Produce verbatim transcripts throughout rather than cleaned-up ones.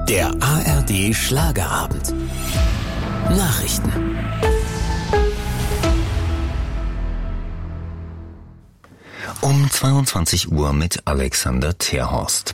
Der A R D Schlagerabend. Nachrichten. Um zweiundzwanzig Uhr mit Alexander Terhorst.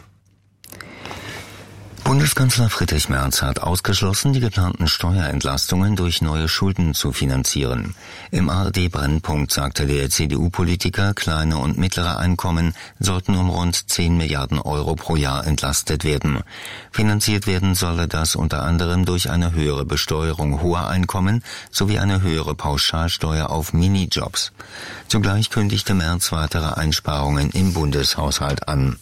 Bundeskanzler Friedrich Merz hat ausgeschlossen, die geplanten Steuerentlastungen durch neue Schulden zu finanzieren. Im A R D-Brennpunkt sagte der C D U-Politiker, kleine und mittlere Einkommen sollten um rund zehn Milliarden Euro pro Jahr entlastet werden. Finanziert werden solle das unter anderem durch eine höhere Besteuerung hoher Einkommen sowie eine höhere Pauschalsteuer auf Minijobs. Zugleich kündigte Merz weitere Einsparungen im Bundeshaushalt an.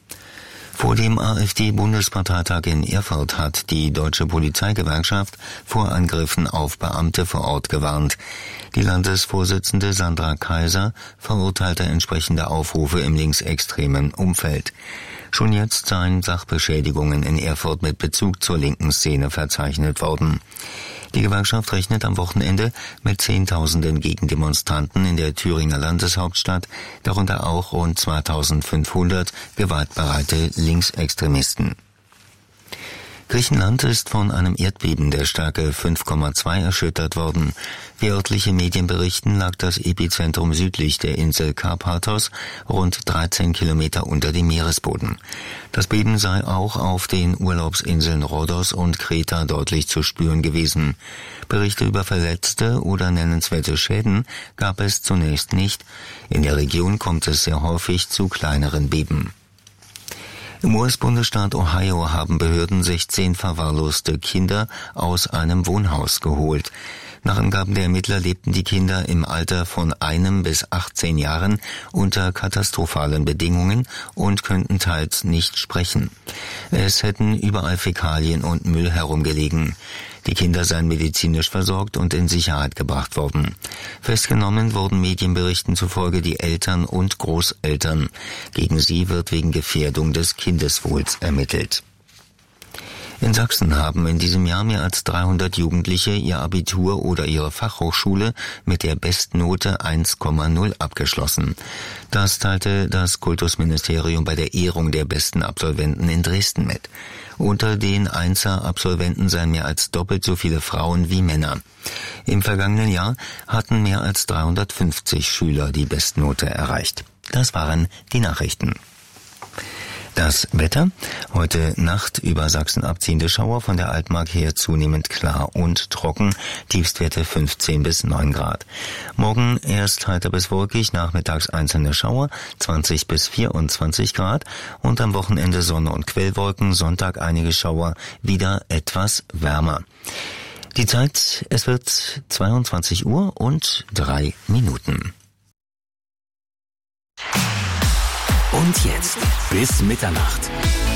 Vor dem AfD-Bundesparteitag in Erfurt hat die Deutsche Polizeigewerkschaft vor Angriffen auf Beamte vor Ort gewarnt. Die Landesvorsitzende Sandra Kaiser verurteilte entsprechende Aufrufe im linksextremen Umfeld. Schon jetzt seien Sachbeschädigungen in Erfurt mit Bezug zur linken Szene verzeichnet worden. Die Gewerkschaft rechnet am Wochenende mit Zehntausenden Gegendemonstranten in der Thüringer Landeshauptstadt, darunter auch rund zweitausendfünfhundert gewaltbereite Linksextremisten. Griechenland ist von einem Erdbeben der Stärke fünf Komma zwei erschüttert worden. Wie örtliche Medien berichten, lag das Epizentrum südlich der Insel Karpathos, rund dreizehn Kilometer unter dem Meeresboden. Das Beben sei auch auf den Urlaubsinseln Rhodos und Kreta deutlich zu spüren gewesen. Berichte über Verletzte oder nennenswerte Schäden gab es zunächst nicht. In der Region kommt es sehr häufig zu kleineren Beben. Im U S-Bundesstaat Ohio haben Behörden sechzehn verwahrloste Kinder aus einem Wohnhaus geholt. Nach Angaben der Ermittler lebten die Kinder im Alter von einem bis achtzehn Jahren unter katastrophalen Bedingungen und könnten teils nicht sprechen. Es hätten überall Fäkalien und Müll herumgelegen. Die Kinder seien medizinisch versorgt und in Sicherheit gebracht worden. Festgenommen wurden Medienberichten zufolge die Eltern und Großeltern. Gegen sie wird wegen Gefährdung des Kindeswohls ermittelt. In Sachsen haben in diesem Jahr mehr als dreihundert Jugendliche ihr Abitur oder ihre Fachhochschule mit der Bestnote eins Komma null abgeschlossen. Das teilte das Kultusministerium bei der Ehrung der besten Absolventen in Dresden mit. Unter den Einser-Absolventen seien mehr als doppelt so viele Frauen wie Männer. Im vergangenen Jahr hatten mehr als dreihundertfünfzig Schüler die Bestnote erreicht. Das waren die Nachrichten. Das Wetter: Heute Nacht über Sachsen abziehende Schauer, von der Altmark her zunehmend klar und trocken, Tiefstwerte fünfzehn bis neun Grad. Morgen erst heiter bis wolkig, nachmittags einzelne Schauer, zwanzig bis vierundzwanzig Grad und am Wochenende Sonne und Quellwolken, Sonntag einige Schauer, wieder etwas wärmer. Die Zeit, es wird zweiundzwanzig Uhr und drei Minuten. Und jetzt bis Mitternacht.